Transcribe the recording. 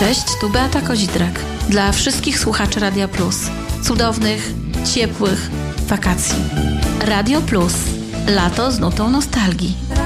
Cześć, tu Beata Kozidrak. Dla wszystkich słuchaczy Radia Plus. Cudownych, ciepłych wakacji. Radio Plus. Lato z nutą nostalgii.